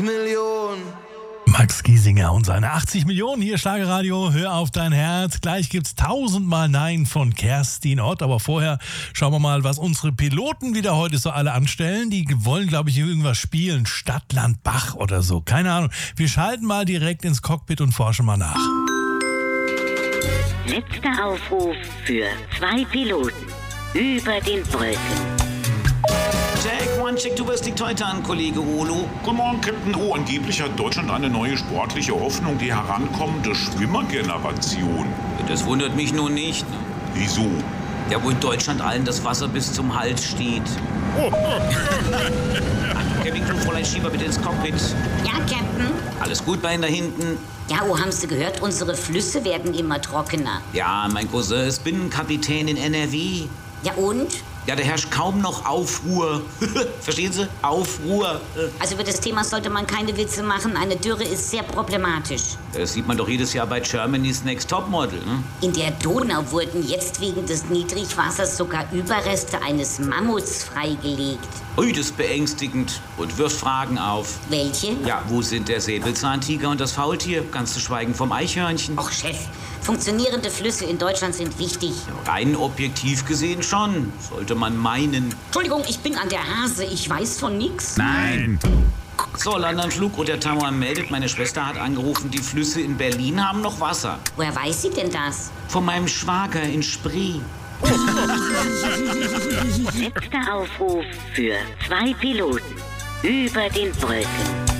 Million. Max Giesinger und seine 80 Millionen. Hier Schlagerradio, hör auf dein Herz. Gleich gibt's 1000-mal Nein von Kerstin Ott. Aber vorher schauen wir mal, was unsere Piloten wieder heute so alle anstellen. Die wollen, glaube ich, irgendwas spielen. Stadt, Land, Bach oder so. Keine Ahnung. Wir schalten mal direkt ins Cockpit und forschen mal nach. Letzter Aufruf für 2 Piloten über den Wolken. Check, one, check, du wirst dich heute an, Kollege Olo. Guten Morgen, Captain O. Angeblich hat Deutschland eine neue sportliche Hoffnung, die herankommende Schwimmergeneration. Das wundert mich nun nicht. Ne? Wieso? Ja, wo in Deutschland allen das Wasser bis zum Hals steht. Cabin Crew, Fräulein Schieber, bitte ins Cockpit. Ja, Captain. Alles gut bei Ihnen da hinten? Ja, oh, haben Sie gehört? Unsere Flüsse werden immer trockener. Ja, mein Cousin ist Binnenkapitän in NRW. Ja, und? Ja, da herrscht kaum noch Aufruhr. Verstehen Sie? Aufruhr. Also über das Thema sollte man keine Witze machen. Eine Dürre ist sehr problematisch. Das sieht man doch jedes Jahr bei Germany's Next Topmodel. Ne? In der Donau wurden jetzt wegen des Niedrigwassers sogar Überreste eines Mammuts freigelegt. Ui, das ist beängstigend und wirft Fragen auf. Welche? Ja, wo sind der Säbelzahntiger und das Faultier? Ganz zu schweigen vom Eichhörnchen. Och, Chef, funktionierende Flüsse in Deutschland sind wichtig. Rein objektiv gesehen schon, sollte man meinen. Entschuldigung, ich bin an der Hase. Ich weiß von nix. Nein. So, Landanflug und der Tamar meldet, meine Schwester hat angerufen, die Flüsse in Berlin haben noch Wasser. Woher weiß sie denn das? Von meinem Schwager in Spree. Letzter Aufruf für 2 Piloten über den Wolken.